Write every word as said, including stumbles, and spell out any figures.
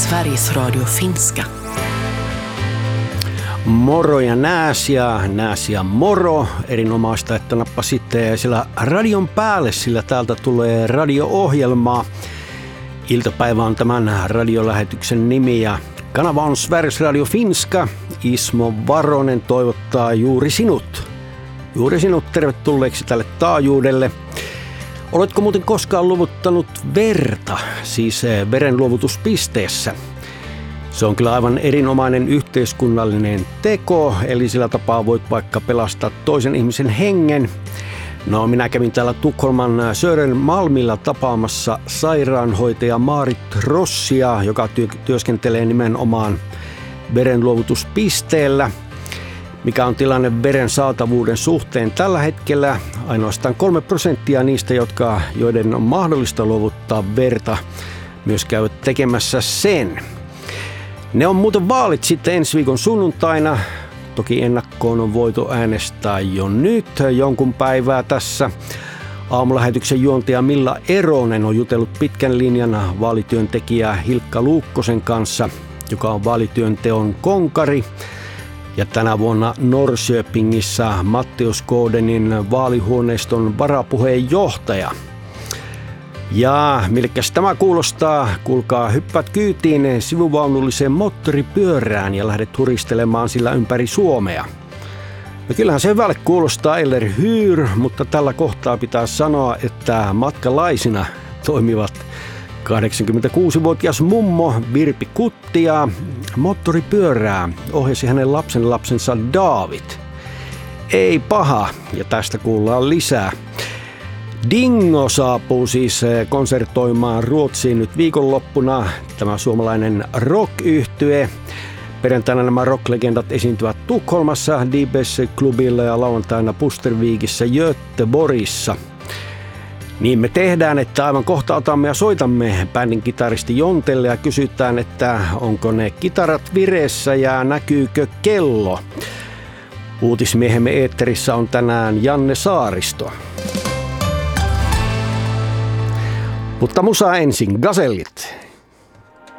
Sveriges Radio Finska. Moro ja nääs ja nääs ja moro. Erinomaista, että nappasitte sillä radion päälle, sillä täältä tulee radio-ohjelmaa. Iltapäivä on tämän radiolähetyksen nimi ja kanava on Sveriges Radio Finska. Ismo Varonen toivottaa juuri sinut. Juuri sinut tervetulleeksi tälle taajuudelle. Oletko muuten koskaan luvuttanut verta, siis verenluovutuspisteessä? Se on kyllä aivan erinomainen yhteiskunnallinen teko, eli sillä tapaa voit vaikka pelastaa toisen ihmisen hengen. No, minä kävin täällä Tukholman Södermalmilla tapaamassa sairaanhoitaja Maarit Rossia, joka työ- työskentelee nimenomaan verenluovutuspisteellä. Mikä on tilanne veren saatavuuden suhteen tällä hetkellä? Ainoastaan kolme prosenttia niistä, jotka, joiden on mahdollista luovuttaa verta, myös käyvät tekemässä sen. Ne on muuten vaalit sitten ensi viikon sunnuntaina. Toki ennakkoon on voitu äänestää jo nyt jonkun päivää tässä. Aamulähetyksen juontaja Milla Eronen on jutellut pitkän linjan vaalityöntekijä Hilkka Luukkosen kanssa, joka on vaalityönteon konkari. Ja tänä vuonna Norrköpingissä Mattias Koodenin vaalihuoneiston varapuheenjohtaja. Ja millekäs tämä kuulostaa? Kuulkaa, hyppäät kyytiin sivuvaunulliseen moottoripyörään ja lähdet huristelemaan sillä ympäri Suomea. No kyllähän se hyvälle kuulostaa eller hyr, mutta tällä kohtaa pitää sanoa, että matkalaisina toimivat kahdeksankymmentäkuusivuotias mummo Virpi Kutti ja moottoripyörää ohjasi hänen lapsen lapsensa David. Ei paha, ja tästä kuullaan lisää. Dingo saapuu siis konsertoimaan Ruotsiin nyt viikonloppuna. Tämä suomalainen rock-yhtye. Perjantaina nämä rock-legendat esiintyvät Tukholmassa, D B S-klubilla ja lauantaina Pustervikissä Göteborgissa. Niin me tehdään, että aivan kohta otamme ja soitamme bändin kitaristi Jontelle ja kysytään, että onko ne kitarat vireessä ja näkyykö kello. Uutismiehemme eetterissä on tänään Janne Saaristo. Mutta musa ensin, Gazellit.